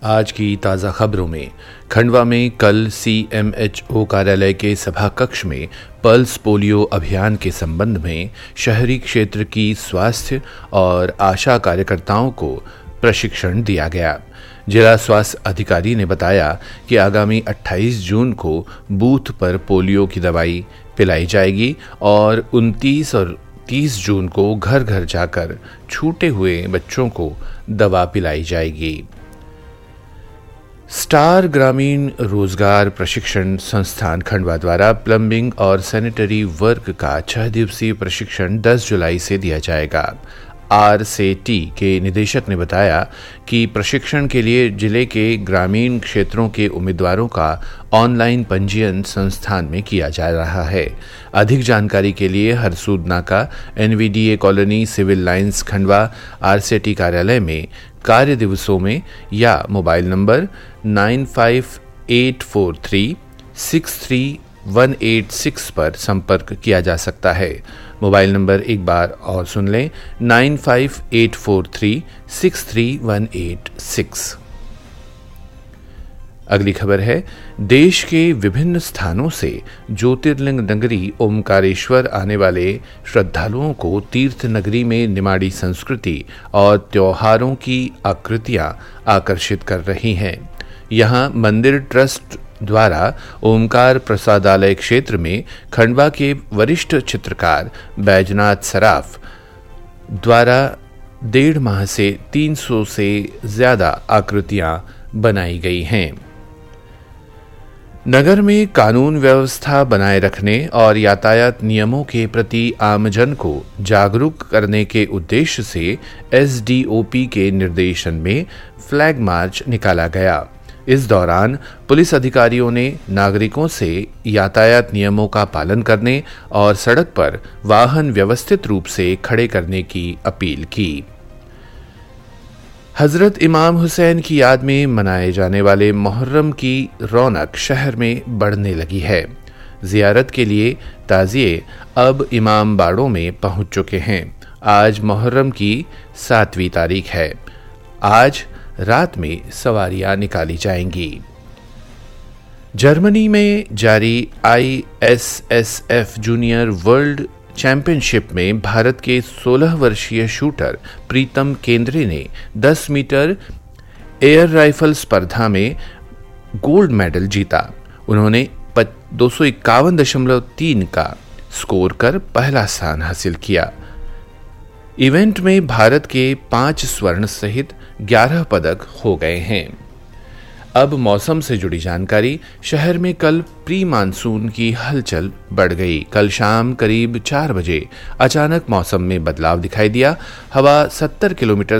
आज की ताज़ा खबरों में खंडवा में कल CMHO कार्यालय के सभा कक्ष में पल्स पोलियो अभियान के संबंध में शहरी क्षेत्र की स्वास्थ्य और आशा कार्यकर्ताओं को प्रशिक्षण दिया गया। जिला स्वास्थ्य अधिकारी ने बताया कि आगामी 28 जून को बूथ पर पोलियो की दवाई पिलाई जाएगी और 29 और 30 जून को घर घर जाकर छूटे हुए बच्चों को दवा पिलाई जाएगी। स्टार ग्रामीण रोजगार प्रशिक्षण संस्थान खंडवा द्वारा प्लम्बिंग और सैनिटरी वर्क का 6 दिवसीय प्रशिक्षण 10 जुलाई से दिया जाएगा। RCT के निदेशक ने बताया कि प्रशिक्षण के लिए जिले के ग्रामीण क्षेत्रों के उम्मीदवारों का ऑनलाइन पंजीयन संस्थान में किया जा रहा है। अधिक जानकारी के लिए हरसूद नाका NVDA colony civil lines Khandwa RCT कार्यालय में कार्य दिवसों में या मोबाइल नंबर 9584363186 पर संपर्क किया जा सकता है। मोबाइल नंबर एक बार और सुन लें 9584363186। अगली खबर है, देश के विभिन्न स्थानों से ज्योतिर्लिंग नगरी ओमकारेश्वर आने वाले श्रद्धालुओं को तीर्थ नगरी में निमाड़ी संस्कृति और त्योहारों की आकृतियां आकर्षित कर रही हैं। यहां मंदिर ट्रस्ट द्वारा ओमकार प्रसादालय क्षेत्र में खंडवा के वरिष्ठ चित्रकार बैजनाथ सराफ द्वारा 1.5 माह से 300 से ज्यादा आकृतियां बनाई गई हैं। नगर में कानून व्यवस्था बनाए रखने और यातायात नियमों के प्रति आमजन को जागरूक करने के उद्देश्य से SDOP के निर्देशन में फ्लैग मार्च निकाला गया। इस दौरान पुलिस अधिकारियों ने नागरिकों से यातायात नियमों का पालन करने और सड़क पर वाहन व्यवस्थित रूप से खड़े करने की अपील की। हजरत इमाम हुसैन की याद में मनाए जाने वाले मुहर्रम की रौनक शहर में बढ़ने लगी है। जियारत के लिए ताजिए अब इमाम बाड़ों में पहुंच चुके हैं। आज मुहर्रम की 7वीं तारीख है। आज रात में सवारियां निकाली जाएंगी। जर्मनी में जारी ISSF जूनियर वर्ल्ड चैंपियनशिप में भारत के 16 वर्षीय शूटर प्रीतम केंद्रे ने 10 मीटर एयर राइफल स्पर्धा में गोल्ड मेडल जीता। उन्होंने 251.3 का स्कोर कर पहला स्थान हासिल किया। इवेंट में भारत के 5 स्वर्ण सहित 11 पदक हो गए हैं। अब मौसम से जुड़ी जानकारी। शहर में कल प्री मानसून की हलचल बढ़ गई। कल शाम करीब 4 बजे अचानक मौसम में बदलाव दिखाई दिया। हवा 70 किलोमीटर